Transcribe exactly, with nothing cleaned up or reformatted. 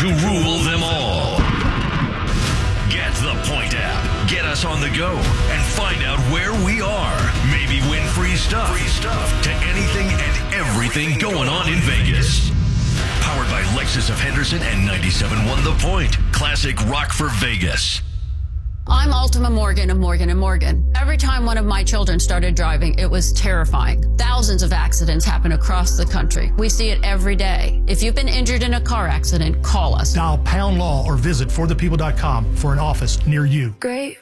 to rule them all. Get the Point app. Get us on the go and find out where we are. Maybe win free stuff. Free stuff to anything and everything going on in Vegas. Powered by Lexus of Henderson and ninety-seven point one The Point. Classic rock for Vegas. I'm Ultima Morgan of Morgan and Morgan. Every time one of my children started driving, it was terrifying. Thousands of accidents happen across the country. We see it every day. If you've been injured in a car accident, call us. Dial pound law or visit for the people dot com for an office near you. Great